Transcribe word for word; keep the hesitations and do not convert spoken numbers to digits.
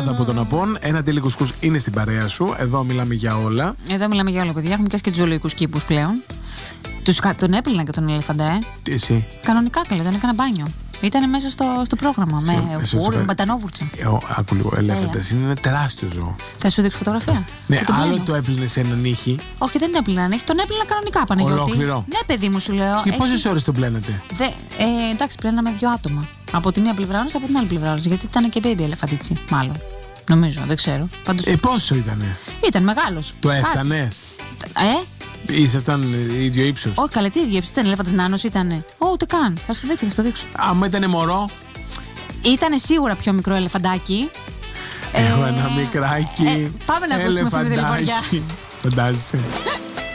Ελλάδα από τον Απόν. Ένα τέλειο κουσκούς είναι στην παρέα σου. Εδώ μιλάμε για όλα. Εδώ μιλάμε για όλα, παιδιά. Έχουμε πιάσει και τους ζωολογικούς κήπους πλέον. Τους, τον έπλυναν και τον ελέφαντα, ε. Τι εσύ. Κανονικά καλέ, δεν έκανα μπάνιο. Ήταν μέσα στο, στο πρόγραμμα. Σε, με φούρνο, με πατανόβουρτσα. Ε, άκου λίγο. Ελέφαντας είναι ένα τεράστιο ζώο. Θα σου δείξω φωτογραφία. Ναι, το άλλο το έπλυνε σε έναν ήχη. Όχι, δεν έπλυναν. Τον έπλυνα κανονικά, Παναγιώτη. Ολόκληρο. Ναι, παιδί μου, σου λέω. Για έχει... πόσες ώρες τον πλένατε. Δε, ε, εντάξει, πλέναμε δύο άτομα. Από τη μία πλευρά όλες, από την άλλη πλευρά όλες. Γιατί ήταν και baby ελεφαντίτσι, μάλλον. Νομίζω, δεν ξέρω. Πάντως... Ε, πόσο ήτανε. Ήταν μεγάλος. Το έφτανες. Ε, Ήσασταν ίδιο ύψος. όχι, καλέ, τι ίδιο ύψος ήταν, ελέφαντας νάνος ήτανε. Ω, ούτε καν. Θα σου δείξω, θα σου δείξω. Άμα ήτανε μωρό. Ήτανε σίγουρα πιο μικρό ελεφαντάκι. Έχω ε, ένα μικράκι. Ε, πάμε να ακούσουμε αυτή τη τηλεποριά. Φαντάζεσαι.